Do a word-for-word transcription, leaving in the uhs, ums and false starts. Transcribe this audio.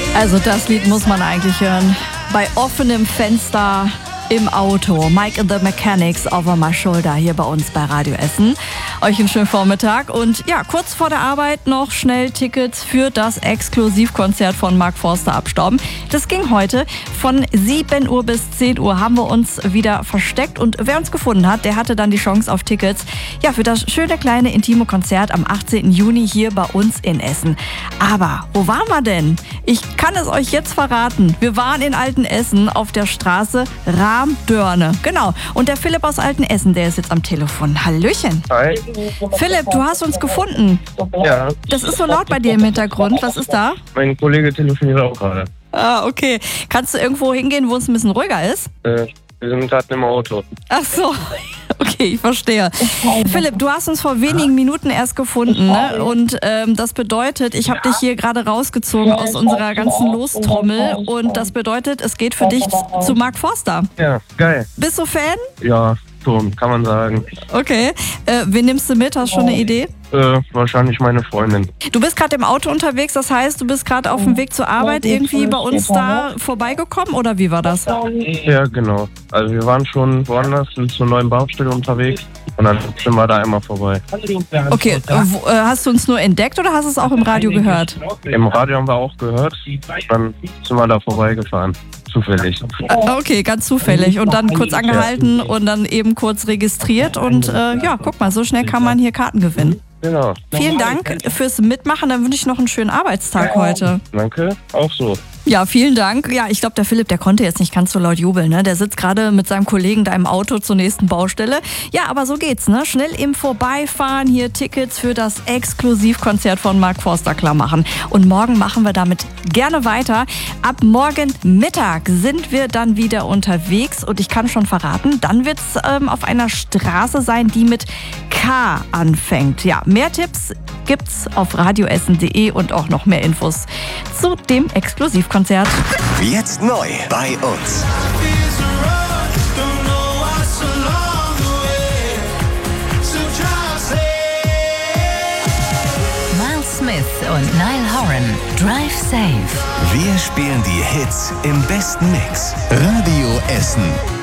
Also das Lied muss man eigentlich hören. Bei offenem Fenster im Auto. Mike and the Mechanics, Over My Shoulder, hier bei uns bei Radio Essen. Euch einen schönen Vormittag und ja, kurz vor der Arbeit noch schnell Tickets für das Exklusivkonzert von Mark Forster abstauben. Das ging heute von sieben Uhr bis zehn Uhr, haben wir uns wieder versteckt und wer uns gefunden hat, der hatte dann die Chance auf Tickets ja, für das schöne kleine intime Konzert am achtzehnten Juni hier bei uns in Essen. Aber wo waren wir denn? Ich kann es euch jetzt verraten. Wir waren in Altenessen auf der Straße Rahmdörne. Genau. Und der Philipp aus Altenessen, der ist jetzt am Telefon. Hallöchen. Hi. Philipp, du hast uns gefunden. Ja. Das ist so laut bei dir im Hintergrund. Was ist da? Mein Kollege telefoniert auch gerade. Ah, okay. Kannst du irgendwo hingehen, wo es ein bisschen ruhiger ist? Äh, wir sind gerade im Auto. Ach so. Okay, ich verstehe. Philipp, du hast uns vor wenigen Minuten erst gefunden, ne? Und ähm, das bedeutet, ich habe dich hier gerade rausgezogen aus unserer ganzen Lostrommel und das bedeutet, es geht für dich zu Mark Forster. Ja, geil. Bist du Fan? Ja, schon, kann man sagen. Okay. Äh, wen nimmst du mit? Hast du schon eine Idee? Äh, wahrscheinlich meine Freundin. Du bist gerade im Auto unterwegs, das heißt, du bist gerade auf dem Weg zur Arbeit irgendwie bei uns da vorbeigekommen oder wie war das? Ja, genau. Also wir waren schon woanders, sind zur neuen Baustelle unterwegs und dann sind wir da einmal vorbei. Okay, äh, wo, äh, hast du uns nur entdeckt oder hast du es auch im Radio gehört? Im Radio haben wir auch gehört, dann sind wir da vorbeigefahren. Zufällig. Äh, okay, ganz zufällig. Und dann kurz angehalten und dann eben kurz registriert und äh, ja, guck mal, so schnell kann man hier Karten gewinnen. Genau. Vielen Dank fürs Mitmachen, dann wünsche ich noch einen schönen Arbeitstag heute. Danke, auch so. Ja, vielen Dank. Ja, ich glaube, der Philipp, der konnte jetzt nicht ganz so laut jubeln, ne? Der sitzt gerade mit seinem Kollegen da im Auto zur nächsten Baustelle. Ja, aber so geht's, ne? Schnell im Vorbeifahren hier Tickets für das Exklusivkonzert von Mark Forster klar machen. Und morgen machen wir damit gerne weiter. Ab morgen Mittag sind wir dann wieder unterwegs und ich kann schon verraten, dann wird's ähm, auf einer Straße sein, die mit K anfängt. Ja, mehr Tipps gibt's auf radioessen punkt de und auch noch mehr Infos zu dem Exklusivkonzert. Jetzt neu bei uns. Miles Smith und Niall Horan, Drive Safe. Wir spielen die Hits im besten Mix. Radio Essen.